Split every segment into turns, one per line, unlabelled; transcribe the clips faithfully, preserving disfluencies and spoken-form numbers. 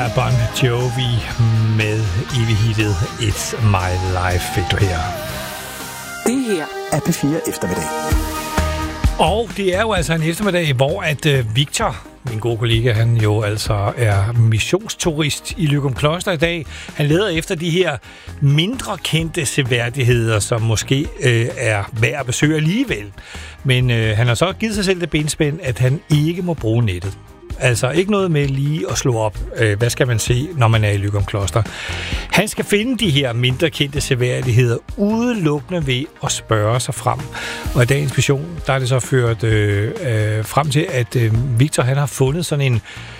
er Bon Jovi med evig-hittet It's My Life, fik du her.
Det her er P fire Eftermiddag.
Og det er jo altså en eftermiddag, hvor at uh, Victor, min gode kollega, han jo altså er missionsturist i Løgumkloster i dag. Han leder efter de her mindre kendte seværdigheder, som måske øh, er værd at besøge alligevel. Men øh, han har så givet sig selv det benspænd, at han ikke må bruge nettet. Altså ikke noget med lige at slå op, øh, hvad skal man se, når man er i Løgumkloster. Han skal finde de her mindre kendte seværdigheder udelukkende ved at spørge sig frem. Og i dagens mission, der er det så ført øh, øh, frem til, at øh, Victor han har fundet sådan en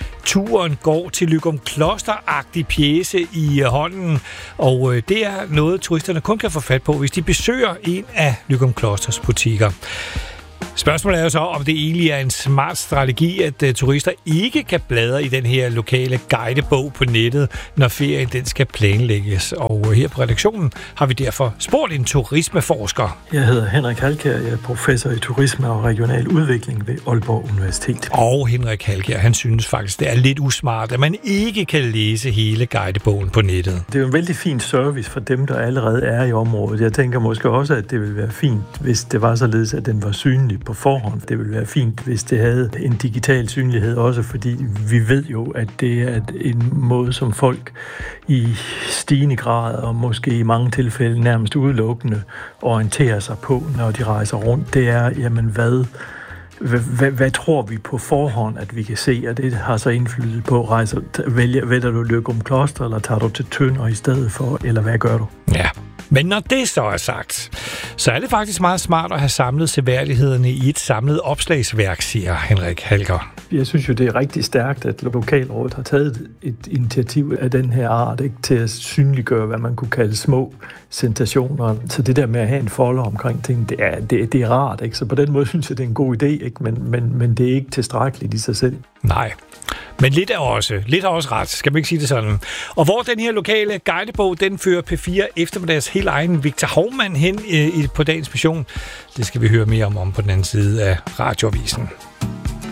Turen går til Løgumkloster-agtig pjece i hånden, og øh, det er noget, turisterne kun kan få fat på, hvis de besøger en af Løgumklosters butikker. Spørgsmålet er jo så, om det egentlig er en smart strategi, at uh, turister ikke kan bladre i den her lokale guidebog på nettet, når ferien den skal planlægges. Og uh, her på redaktionen har vi derfor spurgt en turismeforsker.
Jeg hedder Henrik Halkjær, jeg er professor i turisme og regional udvikling ved Aalborg Universitet.
Og Henrik Halkjær, han synes faktisk, det er lidt usmart, at man ikke kan læse hele guidebogen på nettet.
Det er jo en vældig fin service for dem, der allerede er i området. Jeg tænker måske også, at det ville være fint, hvis det var således, at den var synlig på forhånd. Det ville være fint, hvis det havde en digital synlighed også, fordi vi ved jo, at det er en måde, som folk i stigende grad, og måske i mange tilfælde nærmest udelukkende, orienterer sig på, når de rejser rundt. Det er, jamen hvad, hvad, hvad, hvad tror vi på forhånd, at vi kan se, og det har så indflydelse på, rejser, vælger, vælger du Løgumkloster, eller tager du til Tønder i stedet for, eller hvad gør du?
Ja. Men når det så er sagt, så er det faktisk meget smart at have samlet seværdighederne i et samlet opslagsværk, siger Henrik Halkjær.
Jeg synes jo, det er rigtig stærkt, at lokalrådet har taget et initiativ af den her art, ikke, til at synliggøre, hvad man kunne kalde små sensationer. Så det der med at have en folder omkring ting, det er, det, det er rart, ikke? Så på den måde synes jeg, det er en god idé, ikke? Men, men, men det er ikke tilstrækkeligt i sig selv.
Nej. Men lidt er også, lidt er også ret, skal man ikke sige det sådan. Og hvor den her lokale guidebog, den fører P fire Eftermiddags helt egen Victor Hovmand hen øh, på dagens mission, det skal vi høre mere om, om på den anden side af radioavisen.